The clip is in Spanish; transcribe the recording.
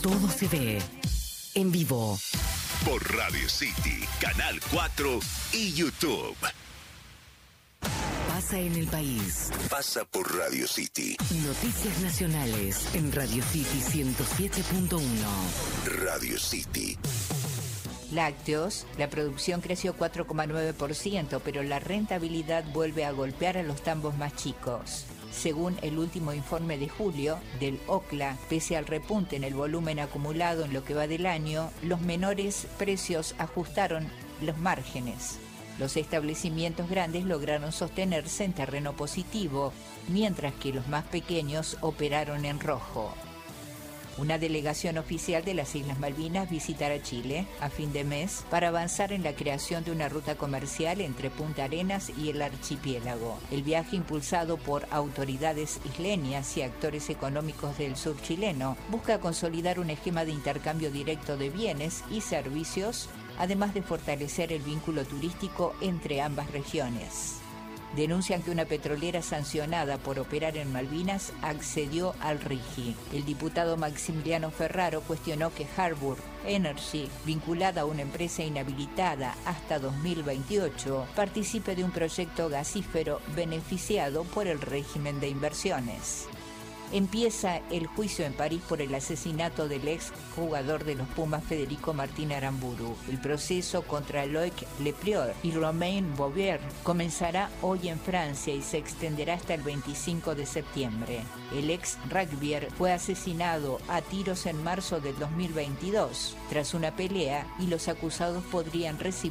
todo se ve en vivo. Por Radio City, Canal 4 y YouTube. Pasa en el país. Pasa por Radio City. Noticias nacionales en Radio City 107.1. Radio City. Lácteos, la producción creció 4,9%, pero la rentabilidad vuelve a golpear a los tambos más chicos. Según el último informe de julio del OCLA, pese al repunte en el volumen acumulado en lo que va del año, los menores precios ajustaron los márgenes. Los establecimientos grandes lograron sostenerse en terreno positivo, mientras que los más pequeños operaron en rojo. Una delegación oficial de las Islas Malvinas visitará Chile a fin de mes para avanzar en la creación de una ruta comercial entre Punta Arenas y el archipiélago. El viaje, impulsado por autoridades isleñas y actores económicos del sur chileno, busca consolidar un esquema de intercambio directo de bienes y servicios, además de fortalecer el vínculo turístico entre ambas regiones. Denuncian que una petrolera sancionada por operar en Malvinas accedió al RIGI. El diputado Maximiliano Ferraro cuestionó que Harbour Energy, vinculada a una empresa inhabilitada hasta 2028, participe de un proyecto gasífero beneficiado por el régimen de inversiones. Empieza el juicio en París por el asesinato del ex jugador de los Pumas Federico Martín Aramburu. El proceso contra Loic Leprieur y Romain Bouvier comenzará hoy en Francia y se extenderá hasta el 25 de septiembre. El ex rugbyer fue asesinado a tiros en marzo del 2022 tras una pelea y los acusados podrían recibir